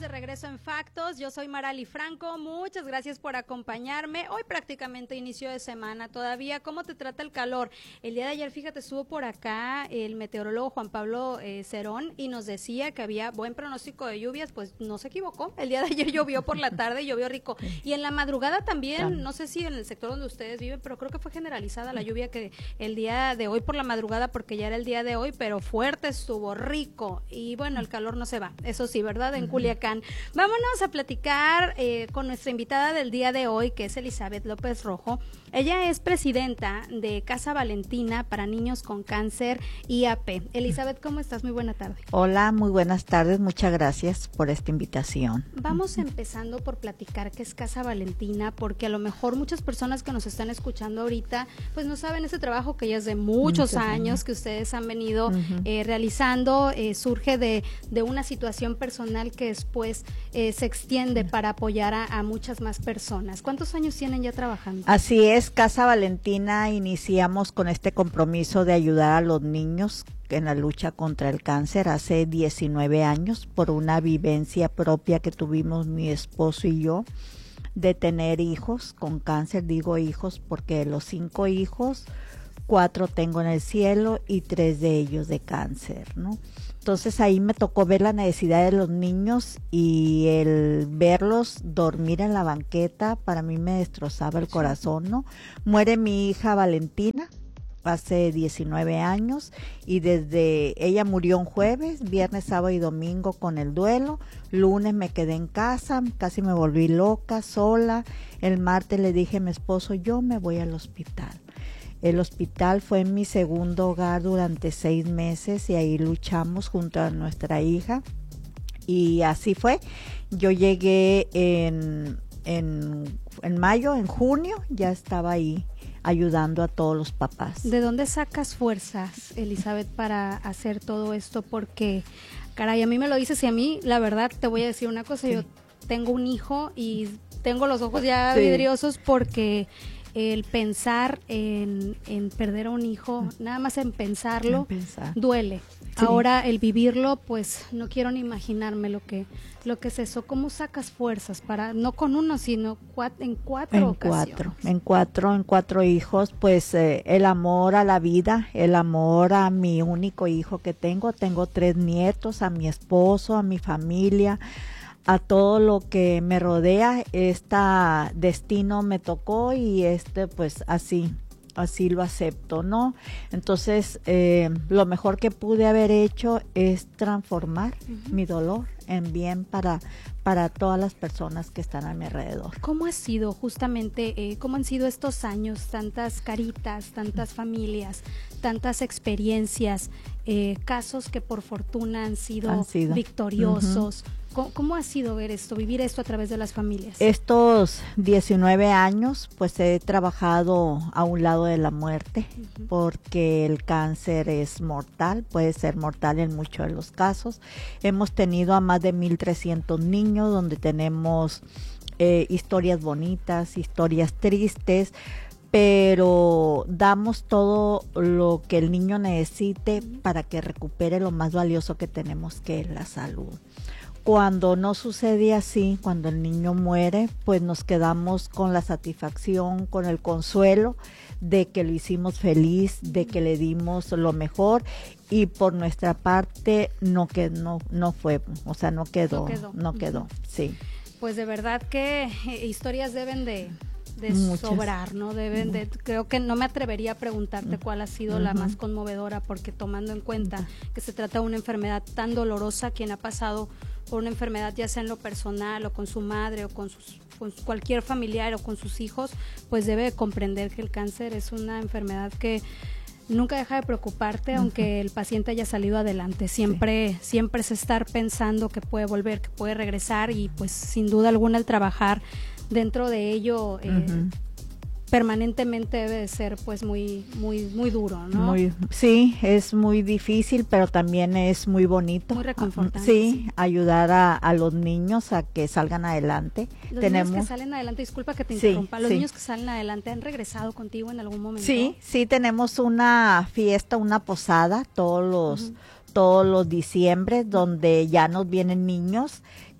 de regreso en Factos. Yo soy Marali Franco. Muchas gracias por acompañarme. Hoy prácticamente inicio de semana todavía. ¿Cómo te trata el calor? El día de ayer, fíjate, estuvo por acá el meteorólogo Juan Pablo Cerón y nos decía que había buen pronóstico de lluvias. Pues no se equivocó. El día de ayer llovió por la tarde y llovió rico. Y en la madrugada también, no sé si en el sector donde ustedes viven, pero creo que fue generalizada la lluvia que el día de hoy por la madrugada, porque ya era el día de hoy, pero fuerte estuvo, rico. Y bueno, el calor no se va. Eso sí, ¿verdad? En Culiacán. Vámonos a platicar con nuestra invitada del día de hoy, que es Elizabeth López Rojo. Ella es presidenta de Casa Valentina para niños con cáncer IAP. Elizabeth, ¿cómo estás? Muy buena tarde. Hola, muy buenas tardes. Muchas gracias por esta invitación. Vamos empezando por platicar qué es Casa Valentina, porque a lo mejor muchas personas que nos están escuchando ahorita, pues no saben ese trabajo que ya es de muchos años que ustedes han venido realizando. Surge de una situación personal que después se extiende para apoyar a muchas más personas. ¿Cuántos años tienen ya trabajando? Así es, Casa Valentina iniciamos con este compromiso de ayudar a los niños en la lucha contra el cáncer hace 19 años por una vivencia propia que tuvimos mi esposo y yo de tener hijos con cáncer. Digo hijos porque de los 5 hijos, 4 tengo en el cielo y 3 de ellos de cáncer, ¿no? Entonces ahí me tocó ver la necesidad de los niños y el verlos dormir en la banqueta, para mí me destrozaba el corazón, ¿no? Muere mi hija Valentina hace 19 años y desde ella murió un jueves, viernes, sábado y domingo con el duelo. Lunes me quedé en casa, casi me volví loca, sola. El martes le dije a mi esposo, yo me voy al hospital. El hospital fue mi segundo hogar durante 6 meses y ahí luchamos junto a nuestra hija y así fue. Yo llegué en mayo, en junio ya estaba ahí ayudando a todos los papás. ¿De dónde sacas fuerzas, Elizabeth, para hacer todo esto? Porque, caray, a mí me lo dices y a mí, la verdad, te voy a decir una cosa, yo tengo un hijo y tengo los ojos ya vidriosos porque el pensar en perder a un hijo, nada más en pensarlo, duele. Sí. Ahora el vivirlo, pues no quiero ni imaginarme lo que es eso. ¿Cómo sacas fuerzas para, no con uno, sino en cuatro ocasiones? En cuatro hijos, pues el amor a la vida, el amor a mi único hijo que tengo 3 nietos, a mi esposo, a mi familia, a todo lo que me rodea. Destino me tocó y pues así lo acepto, ¿no? Entonces lo mejor que pude haber hecho es transformar mi dolor en bien para todas las personas que están a mi alrededor. ¿Cómo ha sido justamente, cómo han sido estos años, tantas caritas, tantas familias, tantas experiencias, casos que por fortuna han sido victoriosos? ¿Cómo ha sido vivir esto a través de las familias? Estos 19 años, pues he trabajado a un lado de la muerte, porque el cáncer es mortal, puede ser mortal en muchos de los casos. Hemos tenido a más de 1,300 niños, donde tenemos historias bonitas, historias tristes, pero damos todo lo que el niño necesite para que recupere lo más valioso que tenemos, que es la salud. Cuando no sucede así, cuando el niño muere, pues nos quedamos con la satisfacción, con el consuelo de que lo hicimos feliz, de que le dimos lo mejor, y por nuestra parte no fue, o sea, no quedó, sí. Pues de verdad que historias deben de sobrar, ¿no? Creo que no me atrevería a preguntarte cuál ha sido la más conmovedora, porque tomando en cuenta que se trata de una enfermedad tan dolorosa, quien ha pasado por una enfermedad, ya sea en lo personal o con su madre o con cualquier familiar o con sus hijos, pues debe comprender que el cáncer es una enfermedad que nunca deja de preocuparte, aunque el paciente haya salido adelante. Siempre es estar pensando que puede volver, que puede regresar, y pues sin duda alguna el trabajar dentro de ello permanentemente debe de ser pues muy duro, ¿no? Sí, es muy difícil, pero también es muy bonito. Muy reconfortante. Sí, ayudar a los niños a que salgan adelante. Niños que salen adelante, disculpa que te interrumpa, los niños que salen adelante, ¿han regresado contigo en algún momento? Sí, tenemos una fiesta, una posada todos los diciembres, donde ya nos vienen niños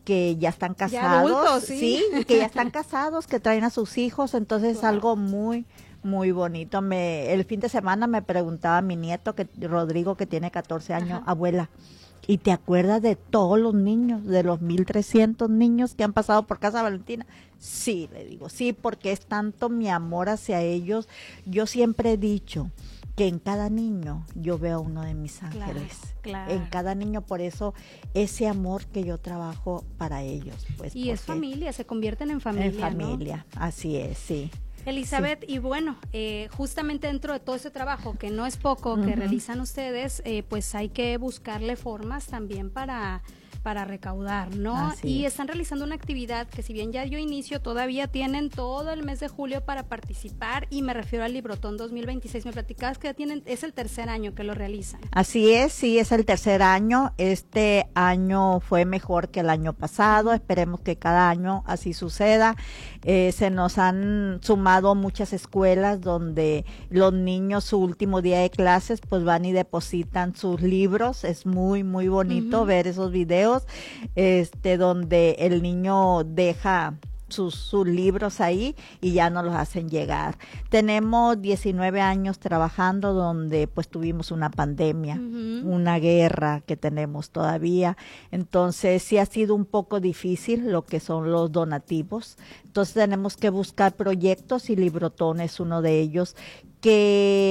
que ya están Ya casados, adultos, sí. que ya están casados, que traen a sus hijos, entonces es algo muy muy bonito. El fin de semana me preguntaba mi nieto, Rodrigo, que tiene 14 años, Ajá. abuela, ¿y te acuerdas de todos los niños, de los 1,300 niños que han pasado por Casa Valentina? Sí, le digo, sí, porque es tanto mi amor hacia ellos. Yo siempre he dicho que en cada niño yo veo uno de mis ángeles. Claro. En cada niño, por eso ese amor que yo trabajo para ellos. Pues, Y es familia, se convierten en familia. En familia, ¿no? Así es, sí. Elizabeth, sí. Y bueno, justamente dentro de todo ese trabajo, que no es poco, que realizan ustedes, pues hay que buscarle formas también para recaudar, ¿no? Así y es. Están realizando una actividad que, si bien ya dio inicio, todavía tienen todo el mes de julio para participar, y me refiero al Librotón 2026. Me platicabas que ya es el tercer año que lo realizan. Así es, sí, es el tercer año. Este año fue mejor que el año pasado. Esperemos que cada año así suceda. Se nos han sumado muchas escuelas donde los niños, su último día de clases, pues van y depositan sus libros. Es muy, muy bonito ver esos videos, donde el niño deja sus libros ahí y ya nos los hacen llegar. Tenemos 19 años trabajando, donde pues tuvimos una pandemia, una guerra que tenemos todavía, entonces sí ha sido un poco difícil lo que son los donativos. Entonces tenemos que buscar proyectos, y Librotón es uno de ellos, que